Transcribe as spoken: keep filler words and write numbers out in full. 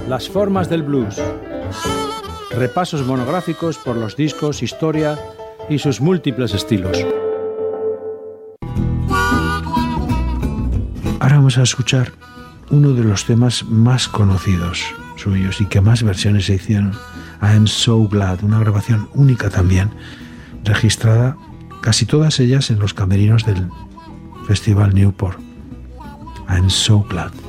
Las formas del blues. Repasos monográficos por los discos, historia y sus múltiples estilos. Ahora vamos a escuchar uno de los temas más conocidos suyos y que más versiones se hicieron. I'm So Glad, una grabación única también, registrada casi todas ellas en los camerinos del Festival Newport. I'm So Glad.